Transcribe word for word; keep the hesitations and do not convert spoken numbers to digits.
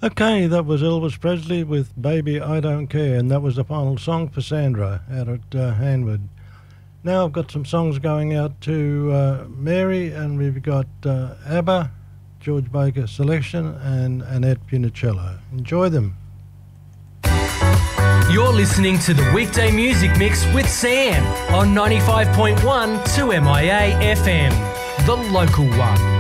Okay, that was Elvis Presley with Baby I Don't Care, and that was the final song for Sandra out at uh, Hanwood. Now I've got some songs going out to uh, Mary, and we've got uh, ABBA, George Baker Selection, and Annette Funicello. Enjoy them. You're listening to the Weekday Music Mix with Sam on ninety-five point one two M I A F M, the local one.